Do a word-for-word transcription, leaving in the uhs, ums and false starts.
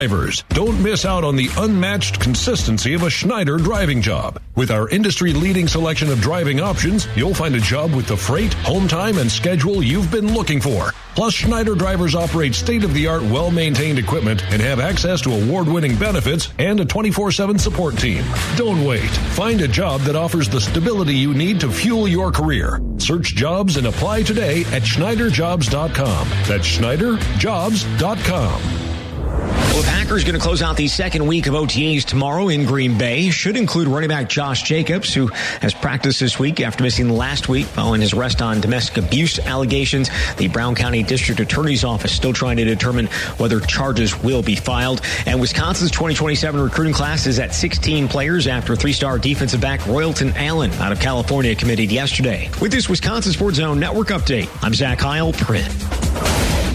Drivers. Don't miss out on the unmatched consistency of a Schneider driving job. With our industry-leading selection of driving options, you'll find a job with the freight, home time, and schedule you've been looking for. Plus, Schneider drivers operate state-of-the-art, well-maintained equipment and have access to award-winning benefits and a twenty-four seven support team. Don't wait. Find a job that offers the stability you need to fuel your career. Search jobs and apply today at Schneider Jobs dot com. That's Schneider Jobs dot com. Well, the Packers going to close out the second week of O T As tomorrow in Green Bay. Should include running back Josh Jacobs, who has practiced this week after missing last week following his arrest on domestic abuse allegations. The Brown County District Attorney's Office still trying to determine whether charges will be filed. And Wisconsin's twenty twenty-seven recruiting class is at sixteen players after three-star defensive back Royalton Allen out of California committed yesterday. With this Wisconsin Sports Zone Network update, I'm Zach Heil, Print.